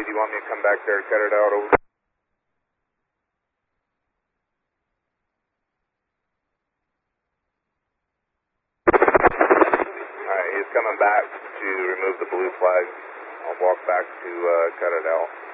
do you want me to come back there and cut it out over? Alright, he's coming back to remove the blue flag. I'll walk back to cut it out.